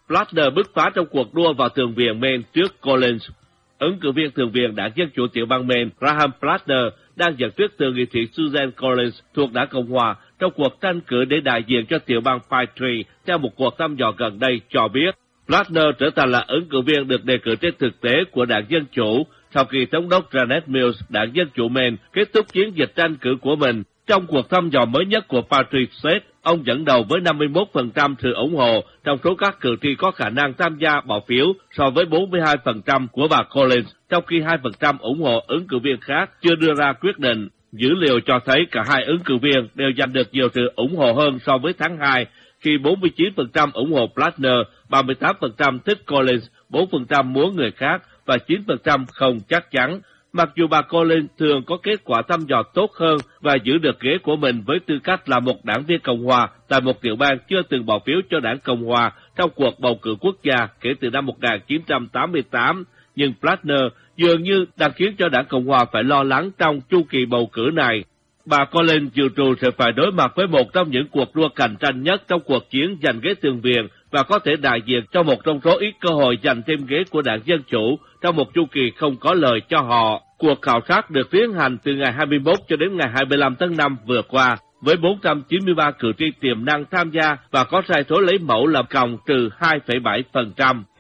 Platner bứt phá trong cuộc đua vào Thượng viện Maine trước Collins. Ứng cử viên Thượng viện Đảng Dân Chủ tiểu bang Maine Graham Platner đang dẫn trước thượng nghị sĩ Susan Collins thuộc Đảng Cộng hòa trong cuộc tranh cử để đại diện cho tiểu bang Petrie, theo một cuộc thăm dò gần đây cho biết. Platner trở thành là ứng cử viên được đề cử trên thực tế của Đảng Dân Chủ sau khi Thống đốc Janet Mills, Đảng Dân Chủ Maine, kết thúc chiến dịch tranh cử của mình. Trong cuộc thăm dò mới nhất của Patriot, ông dẫn đầu với 51% sự ủng hộ trong số các cử tri có khả năng tham gia bỏ phiếu so với 42% của bà Collins, trong khi 2% ủng hộ ứng cử viên khác chưa đưa ra quyết định. Dữ liệu cho thấy cả hai ứng cử viên đều giành được nhiều sự ủng hộ hơn so với tháng 2, khi 49% ủng hộ Platner, 38% thích Collins, 4% muốn người khác và 9% không chắc chắn. Mặc dù bà Collins thường có kết quả thăm dò tốt hơn và giữ được ghế của mình với tư cách là một đảng viên Cộng hòa tại một tiểu bang chưa từng bỏ phiếu cho đảng Cộng hòa trong cuộc bầu cử quốc gia kể từ năm 1988, nhưng Platner dường như đang khiến cho đảng Cộng hòa phải lo lắng trong chu kỳ bầu cử này. Bà Collins dự trù sẽ phải đối mặt với một trong những cuộc đua cạnh tranh nhất trong cuộc chiến giành ghế thượng viện và có thể đại diện cho một trong số ít cơ hội giành thêm ghế của Đảng Dân Chủ trong một chu kỳ không có lợi cho họ. Cuộc khảo sát được tiến hành từ ngày 21 cho đến ngày 25 tháng 5 vừa qua, với 493 cử tri tiềm năng tham gia và có sai số lấy mẫu là còng trừ 2,7%.